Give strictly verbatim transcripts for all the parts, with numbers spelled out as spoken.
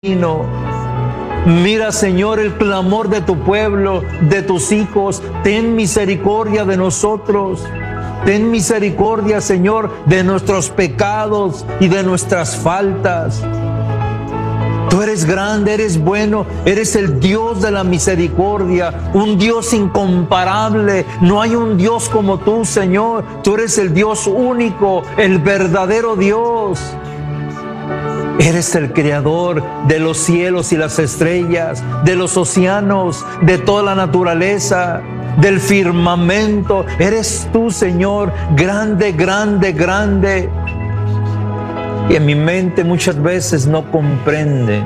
Mira, Señor, el clamor de tu pueblo, de tus hijos. Ten misericordia de nosotros. Ten misericordia, Señor, de nuestros pecados y de nuestras faltas. Tú eres grande, eres bueno, eres el Dios de la misericordia, un Dios incomparable. No hay un Dios como tú, Señor. Tú eres el Dios único, el verdadero Dios. Eres el creador de los cielos y las estrellas, de los océanos, de toda la naturaleza, del firmamento. Eres tú, Señor, grande, grande, grande. Y en mi mente muchas veces no comprende,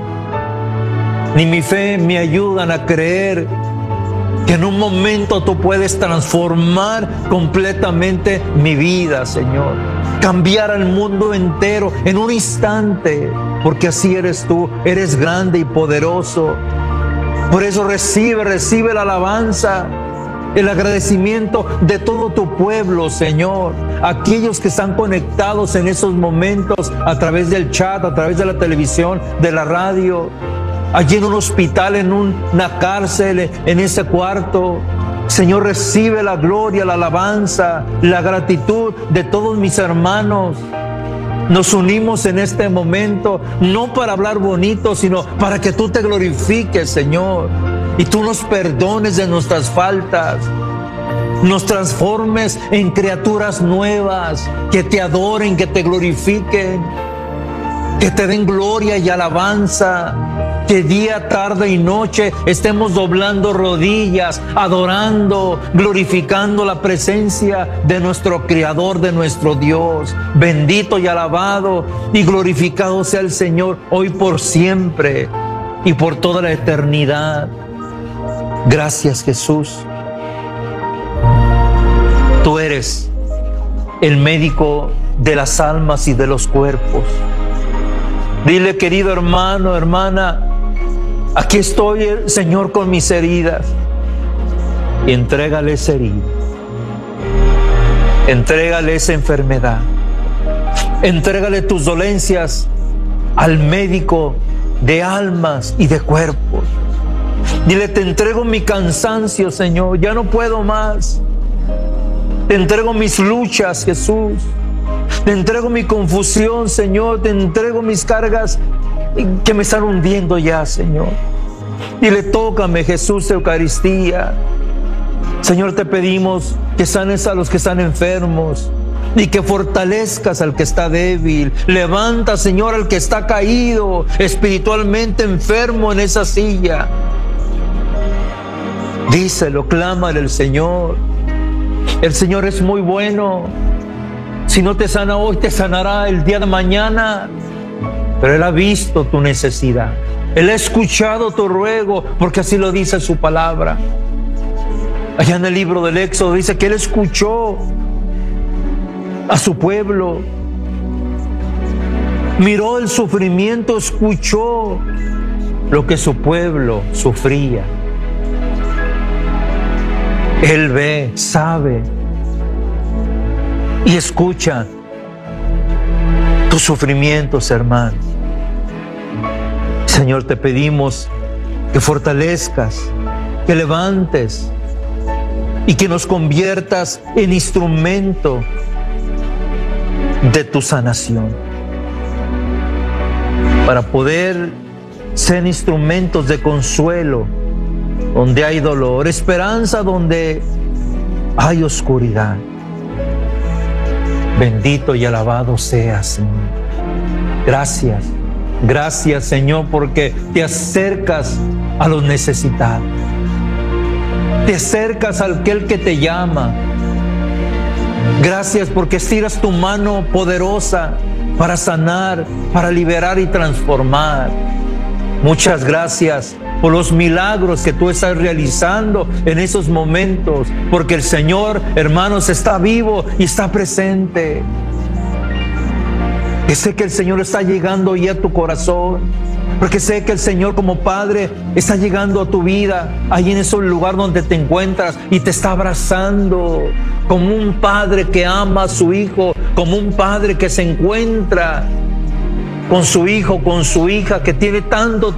ni mi fe me ayudan a creer que en un momento tú puedes transformar completamente mi vida, Señor. Cambiar al mundo entero en un instante, porque así eres tú, eres grande y poderoso. Por eso recibe, recibe la alabanza, el agradecimiento de todo tu pueblo, Señor. Aquellos que están conectados en esos momentos a través del chat, a través de la televisión, de la radio, allí en un hospital, en una cárcel, en ese cuarto. Señor, recibe la gloria, la alabanza, la gratitud de todos mis hermanos. Nos unimos en este momento, no para hablar bonito, sino para que tú te glorifiques, Señor, y tú nos perdones de nuestras faltas, nos transformes en criaturas nuevas, que te adoren, que te glorifiquen, que te den gloria y alabanza. Que día, tarde y noche estemos doblando rodillas, adorando, glorificando la presencia de nuestro Creador, de nuestro Dios. Bendito y alabado y glorificado sea el Señor hoy por siempre y por toda la eternidad. Gracias, Jesús. Tú eres el médico de las almas y de los cuerpos. Dile, querido hermano, hermana, aquí estoy, Señor, con mis heridas. Y entrégale esa herida. Entrégale esa enfermedad. Entrégale tus dolencias al médico de almas y de cuerpos. Dile, te entrego mi cansancio, Señor. Ya no puedo más. Te entrego mis luchas, Jesús. Te entrego mi confusión, Señor. Te entrego mis cargas que me están hundiendo ya, Señor. Dile, tócame, Jesús, Eucaristía. Señor, te pedimos que sanes a los que están enfermos y que fortalezcas al que está débil. Levanta, Señor, al que está caído, espiritualmente enfermo en esa silla. Díselo, clámale al Señor. El Señor es muy bueno. Si no te sana hoy, te sanará el día de mañana. Pero Él ha visto tu necesidad. Él ha escuchado tu ruego, porque así lo dice su palabra. Allá en el libro del Éxodo dice que Él escuchó a su pueblo. Miró el sufrimiento, escuchó lo que su pueblo sufría. Él ve, sabe y escucha tus sufrimientos, hermano. Señor, te pedimos que fortalezcas, que levantes y que nos conviertas en instrumento de tu sanación, para poder ser instrumentos de consuelo donde hay dolor, esperanza donde hay oscuridad. Bendito y alabado seas, Señor. Gracias, gracias, Señor, porque te acercas a los necesitados. Te acercas a aquel que te llama. Gracias porque estiras tu mano poderosa para sanar, para liberar y transformar. Muchas gracias por los milagros que tú estás realizando en esos momentos, porque el Señor, hermanos, está vivo y está presente. Que sé que el Señor está llegando ya a tu corazón, porque sé que el Señor como Padre está llegando a tu vida, ahí en ese lugar donde te encuentras, y te está abrazando como un Padre que ama a su Hijo, como un Padre que se encuentra con su hijo, con su hija que tiene tanto